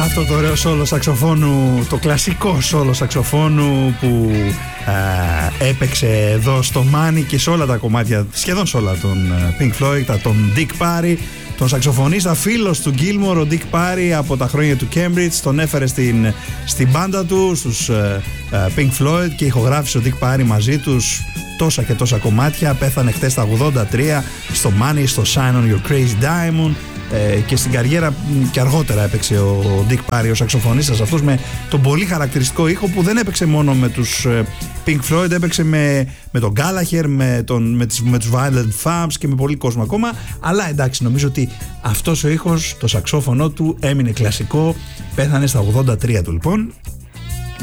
Αυτό το ωραίο σόλο σαξοφόνου, το κλασικό σόλο σαξοφόνου που έπαιξε εδώ στο Money και σε όλα τα κομμάτια, σχεδόν σε όλα των Pink Floyd, τον Dick Parry, τον σαξοφωνίστα φίλος του Gilmour. Ο Dick Parry από τα χρόνια του Cambridge τον έφερε στην μπάντα του, στους Pink Floyd, και ηχογράφησε ο Dick Parry μαζί τους τόσα και τόσα κομμάτια. Πέθανε χτες στα 83 στο Money, στο Shine on Your Crazy Diamond, και στην καριέρα και αργότερα έπαιξε ο Dick Parry, ο σαξοφωνίστας αυτός, με τον πολύ χαρακτηριστικό ήχο που δεν έπαιξε μόνο με τους Pink Floyd, έπαιξε με τον Gallagher, με τους Violent Femmes και με πολύ κόσμο ακόμα. Αλλά εντάξει, νομίζω ότι αυτός ο ήχος, το σαξόφωνο του, έμεινε κλασικό. Πέθανε στα 83 του λοιπόν.